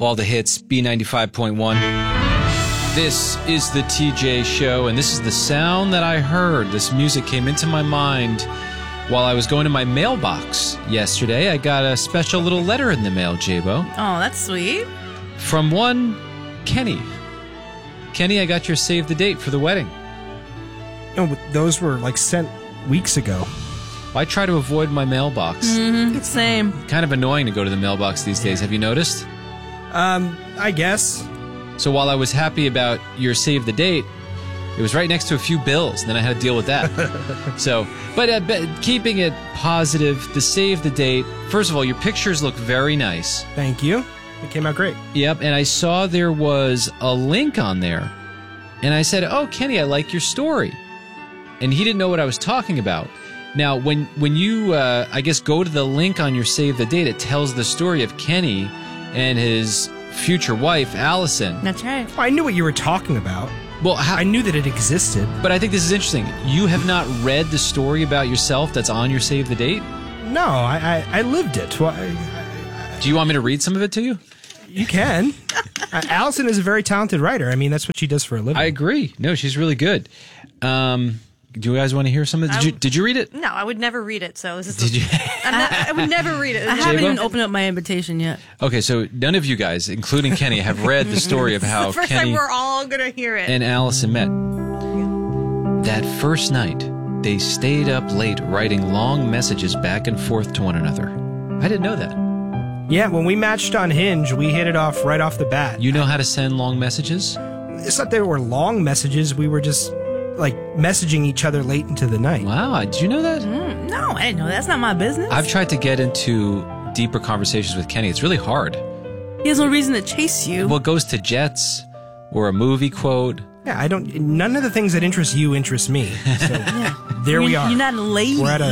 all the hits, B95.1. This is the TJ Show, and this is the sound that I heard. This music came into my mind while I was going to my mailbox yesterday. I got a special little letter in the mail, Jabo. Oh, that's sweet. From one Kenny. Kenny, I got your save the date for the wedding. No, but those were like sent weeks ago. I try to avoid my mailbox. Same. Kind of annoying to go to the mailbox these days. Have you noticed? I guess. So while I was happy about your save the date, it was right next to a few bills, and then I had to deal with that. But keeping it positive, the save the date, first of all, your pictures look very nice. Thank you. It came out great. Yep, and I saw there was a link on there. And I said, oh, Kenny, I like your story. And he didn't know what I was talking about. Now, when you, I guess, go to the link on your save the date, it tells the story of Kenny and his future wife, Allison. That's right. Well, I knew what you were talking about. Well, I knew that it existed. But I think this is interesting. You have not read the story about yourself that's on your save the date? No, I lived it. Well, Do you want me to read some of it to you? you can. Allison is a very talented writer. I mean, that's what she does for a living. I agree. No, she's really good. Do you guys want to hear some of it? Did you read it? No, I would never read it. So this is Did you? I would never read it. I haven't even opened up my invitation yet. Okay, so none of you guys, including Kenny, have read the story of how First Kenny time we're all gonna hear it. and Allison met. That first night, they stayed up late writing long messages back and forth to one another. I didn't know that. Yeah, when we matched on Hinge, we hit it off right off the bat. You know how to send long messages? It's not that they were long messages. We were just like messaging each other late into the night. Wow, did you know that? No, I didn't know. That's not my business. I've tried to get into deeper conversations with Kenny. It's really hard. He has no reason to chase you. Well, it goes to jets or a movie quote. Yeah, none of the things that interest you interest me. So there we are. You're not a lady. We're at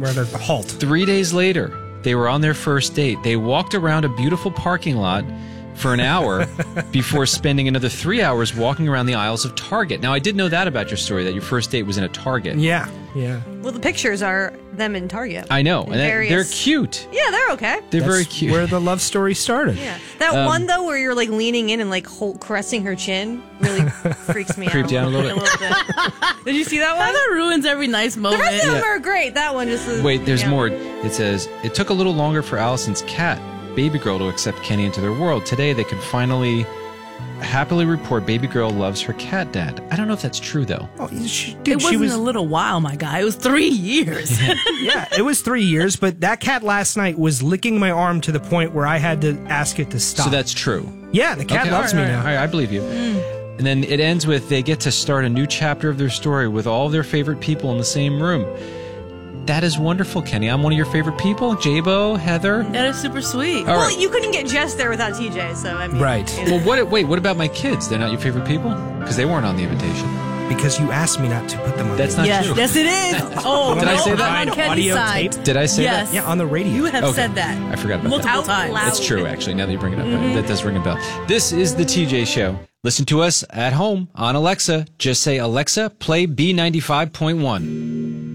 a halt. 3 days later, they were on their first date. They walked around a beautiful parking lot for an hour before spending another 3 hours walking around the aisles of Target. Now, I did know that about your story, that your first date was in a Target. Yeah. Well, the pictures are them in Target. I know. And they're cute. Yeah, they're okay. They're very That's cute. where the love story started. Yeah, that one though where you're like leaning in and like caressing her chin really freaks me out. Creeped you out a little bit. Did you see that one? That ruins every nice The moment. rest of them are great. That one just is, Wait, there's yeah. more. It says, it took a little longer for Allison's cat, Baby Girl, to accept Kenny into their world. Today, they could finally happily report Baby Girl loves her cat dad. I don't know if that's true, though. Oh, It wasn't a little while, my guy. It was 3 years. Yeah, it was 3 years, but that cat last night was licking my arm to the point where I had to ask it to stop. So that's true. Yeah, the cat Okay, loves all me right, now. all right, I believe you. And then it ends with they get to start a new chapter of their story with all their favorite people in the same room. That is wonderful, Kenny. I'm one of your favorite people. Jabo, Heather. That is super sweet. All Well, right. you couldn't get Jess there without TJ, so I mean, Right. you know. Well, what about my kids? They're not your favorite people? Because they weren't on the invitation. Because you asked me not to put them on. That's the not Yes, true. yes, it is. Oh, Did I no, say that? I'm on Kenny's Audio side. tape? Did I say Yes. that? Yeah, on the radio. You have Okay. said that. I forgot about multiple that. times. That's true, actually, now that you bring it up. That does ring a bell. This is the TJ Show. Listen to us at home on Alexa. Just say, Alexa, play B95.1.